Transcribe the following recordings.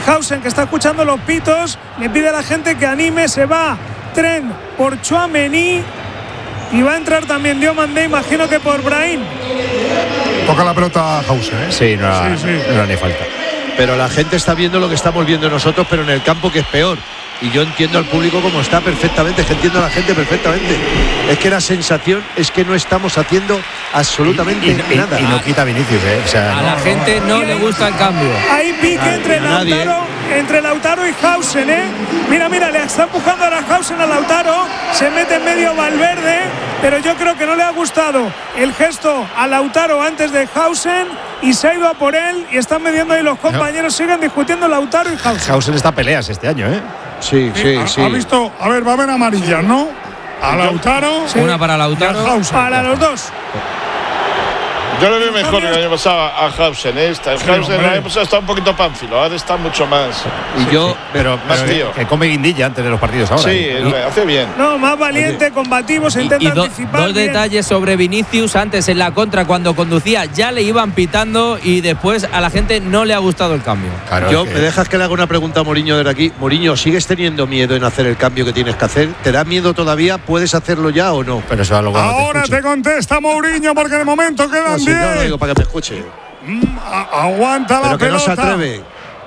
Hausen, que está escuchando los pitos, le pide a la gente que anime. Se va Trent por Tchouaméni y va a entrar también Diomandé, imagino que por Brahim. Toca la pelota Hausen, ¿eh? Sí, no era ni falta. Pero la gente está viendo lo que estamos viendo nosotros, pero en el campo, que es peor. Y yo entiendo al público como está perfectamente, es que entiendo a la gente perfectamente. Es que la sensación es que no estamos haciendo absolutamente nada. Y no quita Vinicius, ¿eh? O sea, a la gente no le gusta el cambio. Hay pique entre Lautaro y Hausen, ¿eh? Mira, le está empujando a Hausen a Lautaro, se mete en medio Valverde, pero yo creo que no le ha gustado el gesto a Lautaro antes de Hausen y se ha ido a por él y están midiendo ahí los compañeros, siguen discutiendo Lautaro y Hausen. Hausen está peleas este año, ¿eh? Sí. Ha visto, a ver, va a haber amarillas, ¿no? A Lautaro. Sí. Una para Lautaro. Para los dos. Yo lo veo mejor el año pasado a Hausen. Hausen el año pasado está un poquito pánfilo, ahora está mucho más. Pero que come guindilla antes de los partidos ahora. Sí, hace bien. No, más valiente, combativo, se intenta anticipar. Dos detalles sobre Vinicius. Antes en la contra, cuando conducía, ya le iban pitando y después a la gente no le ha gustado el cambio. Claro, ¿me dejas que le haga una pregunta a Mourinho desde aquí? Mourinho, ¿sigues teniendo miedo en hacer el cambio que tienes que hacer? ¿Te da miedo todavía? ¿Puedes hacerlo ya o no? Pero eso luego ahora te contesta Mourinho, porque de momento quedan 10. No, digo para que me escuche. Aguanta la pelota. Pero que no se atreve.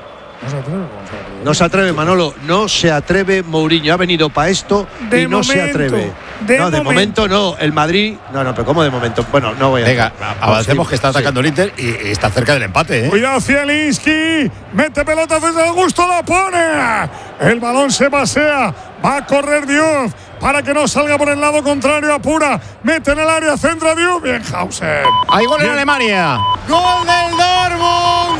No se atreve, Manolo. No se atreve Mourinho. Ha venido para esto y no se atreve. De momento no. El Madrid. No, pero ¿cómo de momento? Bueno, no voy a. Venga, avancemos, que está atacando el Inter y está cerca del empate, ¿eh? Cuidado, Zielinski. Mete pelota desde Augusto, la pone. El balón se pasea. Va a correr Diouf para que no salga por el lado contrario. Apura. Mete en el área, centra Diouf. Bien, Hausen. Hay gol en Alemania. Gol del Dortmund.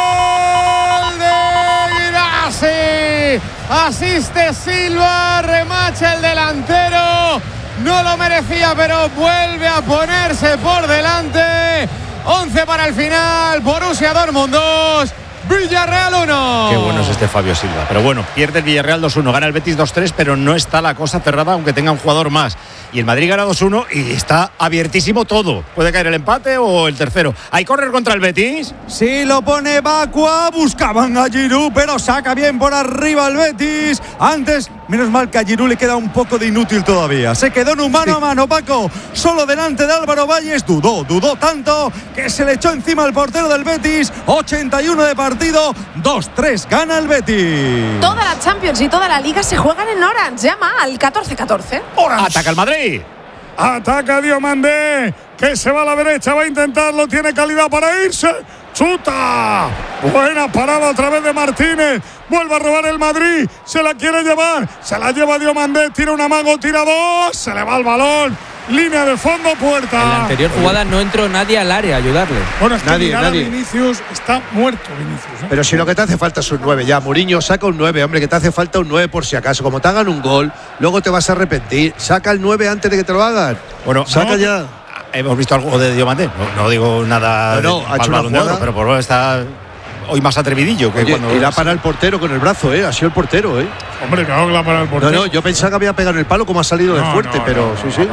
Gol de Guirassy. Asiste Silva. Remacha el delantero. No lo merecía, pero vuelve a ponerse por delante. 11 para el final. Borussia Dortmund 2. Villarreal 1. Qué bueno es este Fabio Silva. Pero bueno, pierde el Villarreal 2-1, gana el Betis 2-3, pero no está la cosa cerrada, aunque tenga un jugador más. Y el Madrid gana 2-1 y está abiertísimo todo. Puede caer el empate o el tercero. ¿Hay córner contra el Betis? Sí, lo pone Bakua. Buscaban a Giroud, pero saca bien por arriba el Betis. Antes, menos mal que a Giroud le queda un poco de inútil todavía. Se quedó en un mano a mano, Paco. Solo delante de Álvaro Valles. Dudó tanto que se le echó encima al portero del Betis. 81 de partido. 2-3 gana el Betis. Toda la Champions y toda la Liga se juegan en Orange. Llama al 1414. Orange. Ataca el Madrid. Ataca Diomandé, que se va a la derecha, va a intentarlo, tiene calidad para irse. ¡Chuta! Buena parada otra vez de Martínez. Vuelve a robar el Madrid. Se la quiere llevar. Se la lleva Diomandé. Tira un amago, tira dos. Se le va el balón. Línea de fondo, puerta. En la anterior jugada no entró nadie al área a ayudarle. Bueno, es que nadie. Vinicius está muerto, Vinicius, ¿eh? Pero si lo que te hace falta es un 9 ya. Mourinho, saca un 9, hombre, que te hace falta un 9 por si acaso. Como te hagan un gol, luego te vas a arrepentir. Saca el 9 antes de que te lo hagan. Bueno, saca ya. Hemos visto algo de Diomandé. No digo nada. No, ha hecho una jugada, pero por lo menos está hoy más atrevidillo que cuando irá para el portero con el brazo, ha sido el portero, Hombre, claro que la para el portero. No, yo pensaba que había pegado en el palo como ha salido de fuerte, pero sí.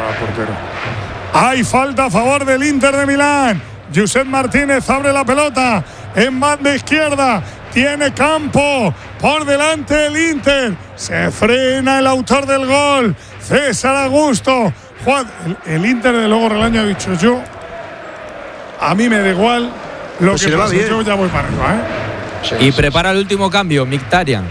Hay falta a favor del Inter de Milán. Josep Martínez abre la pelota en banda izquierda. Tiene campo por delante el Inter. Se frena el autor del gol, César Augusto. Juan, el Inter de luego Relaño ha dicho a mí me da igual lo que pase, yo ya voy para arriba, Y prepara el último cambio, Mkhitaryan.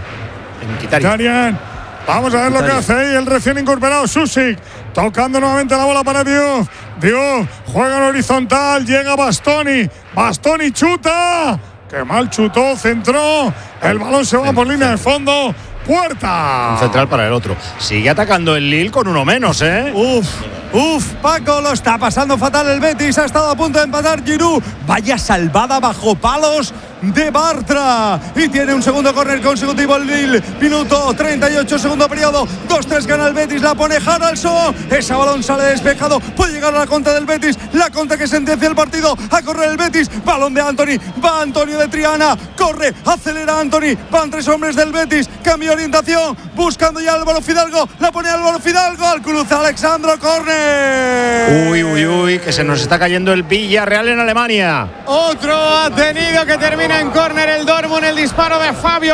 Vamos a ver lo que hace ahí el recién incorporado Susic, tocando nuevamente la bola para Diouf. Diouf juega en horizontal, llega Bastoni chuta, que mal chutó, centró, el balón se va por línea de fondo. Puerta. Un central para el otro. Sigue atacando el Lille con uno menos, Paco, lo está pasando fatal el Betis. Ha estado a punto de empatar Giroud. Vaya salvada bajo palos de Bartra. Y tiene un segundo córner consecutivo el Lille. Minuto 38, segundo periodo. 2-3 gana el Betis. La pone Haraldsson. Ese balón sale despejado. Puede llegar a la contra del Betis. La contra que sentencia el partido. A correr el Betis. Balón de Anthony. Va Antonio de Triana. Corre. Acelera Anthony. Van tres hombres del Betis. Cambio de orientación. Buscando ya Álvaro Fidalgo. La pone Álvaro Fidalgo. Al cruz Alexandro. Córner. Uy, que se nos está cayendo el Villarreal en Alemania. Otro ha tenido que termina en córner el Dortmund, el disparo de Fabio